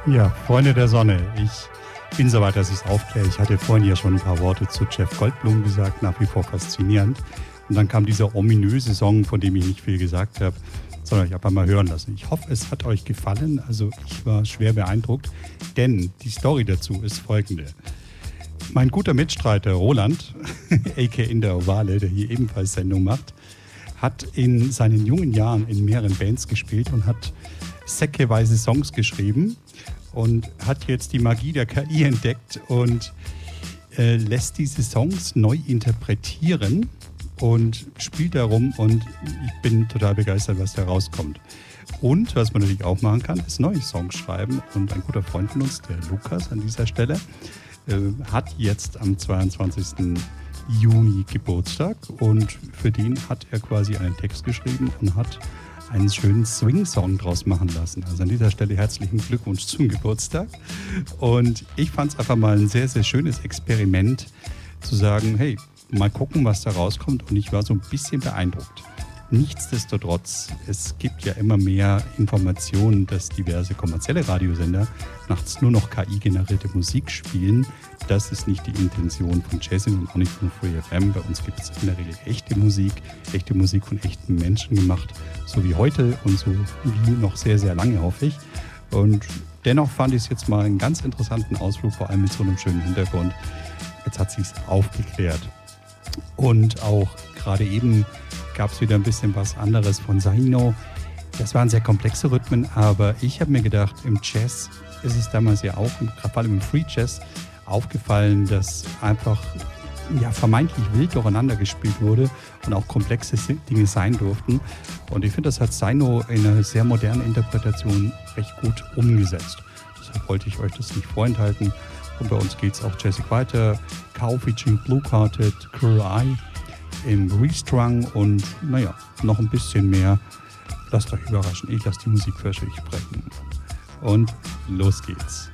Ja, Freunde der Sonne, ich bin soweit, dass ich es aufkläre. Ich hatte vorhin ja schon ein paar Worte zu Jeff Goldblum gesagt, nach wie vor faszinierend. Und dann kam dieser ominöse Song, von dem ich nicht viel gesagt habe, sondern ich habe einmal hören lassen. Ich hoffe, es hat euch gefallen. Also ich war schwer beeindruckt, denn die Story dazu ist folgende. Mein guter Mitstreiter Roland, a.k.a. in der Ovale, der hier ebenfalls Sendung macht, hat in seinen jungen Jahren in mehreren Bands gespielt und hat säckeweise Songs geschrieben und hat jetzt die Magie der KI entdeckt und lässt diese Songs neu interpretieren und spielt darum und ich bin total begeistert, was da rauskommt. Und was man natürlich auch machen kann, ist neue Songs schreiben und ein guter Freund von uns, der Lukas an dieser Stelle, hat jetzt am 22. Juni Geburtstag und für den hat er quasi einen Text geschrieben und hat einen schönen Swing-Song draus machen lassen. Also an dieser Stelle herzlichen Glückwunsch zum Geburtstag. Und ich fand es einfach mal ein sehr, sehr schönes Experiment zu sagen, hey, mal gucken, was da rauskommt. Und ich war so ein bisschen beeindruckt. Nichtsdestotrotz, es gibt ja immer mehr Informationen, dass diverse kommerzielle Radiosender nachts nur noch KI-generierte Musik spielen. Das ist nicht die Intention von Jazzin und auch nicht von Free FM. Bei uns gibt es in der Regel echte Musik von echten Menschen gemacht, so wie heute und so wie noch sehr, sehr lange, hoffe ich. Und dennoch fand ich es jetzt mal einen ganz interessanten Ausflug, vor allem mit so einem schönen Hintergrund. Jetzt hat sich's aufgeklärt. Und auch gerade eben gab es wieder ein bisschen was anderes von Saino. Das waren sehr komplexe Rhythmen, aber ich habe mir gedacht, im Jazz ist es damals ja auch, vor allem im Free Jazz, aufgefallen, dass einfach vermeintlich wild durcheinander gespielt wurde und auch komplexe Dinge sein durften. Und ich finde, das hat Saino in einer sehr modernen Interpretation recht gut umgesetzt. Deshalb wollte ich euch das nicht vorenthalten. Und bei uns geht es auch jazzig weiter. Cow featuring Blue Carted, Cruel Eye im Restrung und noch ein bisschen mehr. Lasst euch überraschen. Ich lasse die Musik für euch sprechen. Und los geht's.